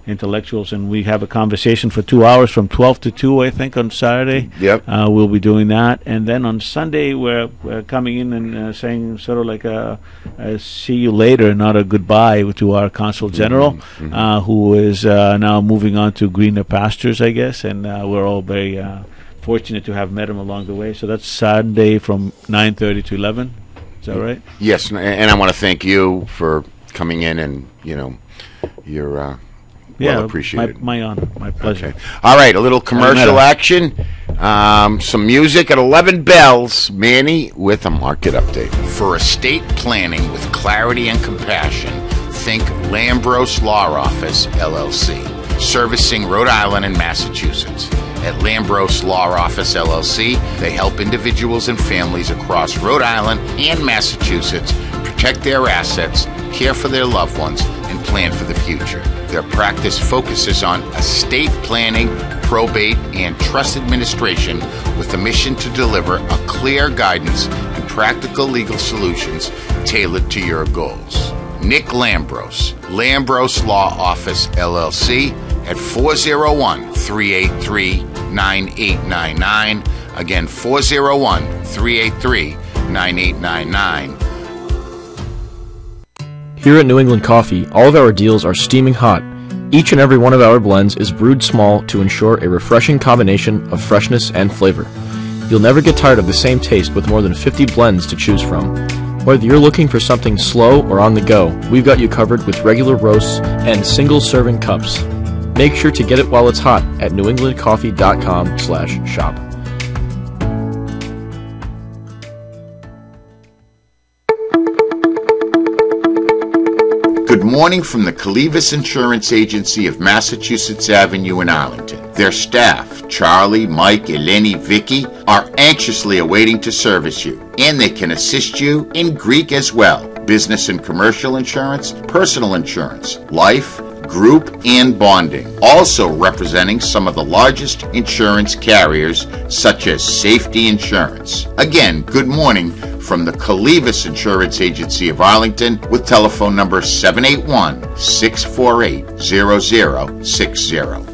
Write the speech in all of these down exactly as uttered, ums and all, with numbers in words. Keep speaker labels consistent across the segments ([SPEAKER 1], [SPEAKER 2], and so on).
[SPEAKER 1] intellectuals, and we have a conversation for two hours from twelve to two, I think, on Saturday.
[SPEAKER 2] Yep.
[SPEAKER 1] Uh, we'll be doing that. And then on Sunday, we're, we're coming in and uh, saying sort of like a, a see you later, not a goodbye, to our Consul General,
[SPEAKER 2] Mm-hmm.
[SPEAKER 1] uh, who is uh, now moving on to greener pastures, I guess, and uh, we're all very uh, fortunate to have met him along the way. So that's Sunday from nine thirty to eleven. Is that right?
[SPEAKER 2] Yes, and, and I want to thank you for coming in, and, you know, you're uh,
[SPEAKER 1] Yeah,
[SPEAKER 2] well appreciated.
[SPEAKER 1] My, my honor, my pleasure.
[SPEAKER 2] Okay. All right, a little commercial action, um, some music at eleven bells. Manny with a market update. For estate planning with clarity and compassion, think Lambros Law Office, L L C, servicing Rhode Island and Massachusetts. At Lambros Law Office, L L C, they help individuals and families across Rhode Island and Massachusetts protect their assets, care for their loved ones, and plan for the future. Their practice focuses on estate planning, probate, and trust administration with a mission to deliver a clear guidance and practical legal solutions tailored to your goals. Nick Lambros, Lambros Law Office, L L C, at four oh one, three eight three, nine eight nine nine. Again, four oh one, three eight three, nine eight nine nine.
[SPEAKER 3] Here at New England Coffee, all of our deals are steaming hot. Each and every one of our blends is brewed small to ensure a refreshing combination of freshness and flavor. You'll never get tired of the same taste with more than fifty blends to choose from. Whether you're looking for something slow or on the go, we've got you covered with regular roasts and single-serving cups. Make sure to get it while it's hot at new england coffee dot com slash shop.
[SPEAKER 2] Good morning from the Calivas Insurance Agency of Massachusetts Avenue in Arlington. Their staff, Charlie, Mike, Eleni, Vicky, are anxiously awaiting to service you, and they can assist you in Greek as well. Business and commercial insurance, personal insurance, life, group, and bonding. Also representing some of the largest insurance carriers, such as Safety Insurance. Again, good morning from the Calivas Insurance Agency of Arlington with telephone number seven eight one, six four eight, zero zero six zero.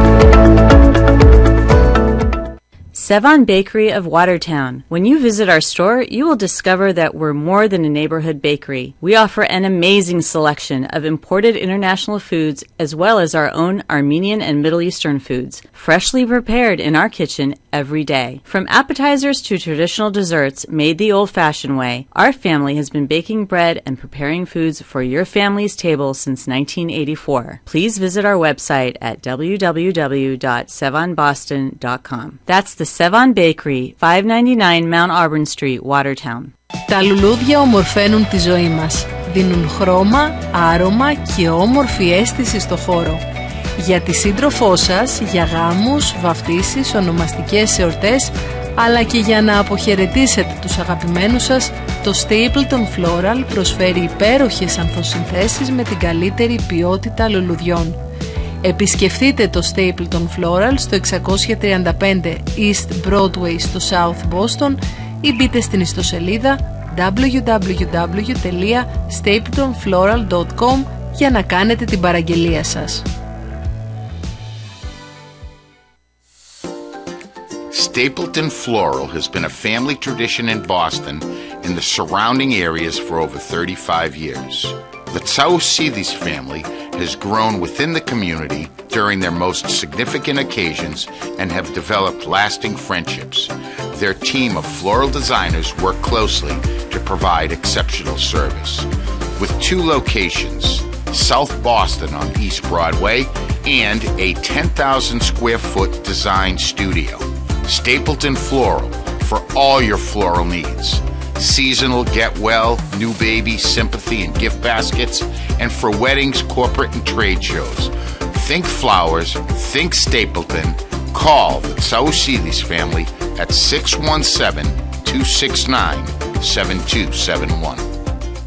[SPEAKER 4] Sevan Bakery of Watertown. When you visit our store, you will discover that we're more than a neighborhood bakery. We offer an amazing selection of imported international foods as well as our own Armenian and Middle Eastern foods, freshly prepared in our kitchen every day. From appetizers to traditional desserts made the old-fashioned way, our family has been baking bread and preparing foods for your family's table since nineteen eighty-four. Please visit our website at w w w dot sevan boston dot com. That's the Sevan Bakery, five ninety-nine Mount Auburn Street, Watertown.
[SPEAKER 5] Τα λουλούδια ομορφαίνουν τη ζωή μας. Δίνουν χρώμα, άρωμα και όμορφη αίσθηση στο χώρο. Για τη σύντροφό σας, για γάμους, βαφτίσεις, ονομαστικές εορτές, αλλά και για να αποχαιρετήσετε τους αγαπημένους σας, το Stapleton Floral προσφέρει υπέροχες ανθοσυνθέσεις με την καλύτερη ποιότητα λουλουδιών. Επισκεφτείτε το Stapleton Floral στο εξακόσια τριάντα πέντε East Broadway στο South Boston ή μπείτε στην ιστοσελίδα double-u double-u double-u τελεία stapleton floral dot com για να κάνετε την παραγγελία σας.
[SPEAKER 2] Stapleton Floral has been a family tradition in Boston and the surrounding areas for over thirty-five years. The Tsausidis family has grown within the community during their most significant occasions and have developed lasting friendships. Their team of floral designers work closely to provide exceptional service. With two locations, South Boston on East Broadway and a ten thousand square foot design studio. Stapleton Floral for all your floral needs. Seasonal get well, new baby, sympathy, and gift baskets, and for weddings, corporate, and trade shows. Think flowers, think Stapleton. Call the Tsausidis family at six one seven, two six nine, seven two seven one.